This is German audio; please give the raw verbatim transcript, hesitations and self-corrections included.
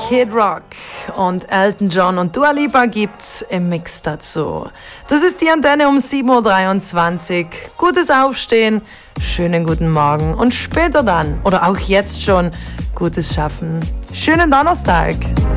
Kid Rock und Elton John und Dua Lipa gibt's im Mix dazu. Das ist die Antenne um sieben Uhr dreiundzwanzig. Gutes Aufstehen, schönen guten Morgen und später dann, oder auch jetzt schon, gutes Schaffen. Schönen Donnerstag.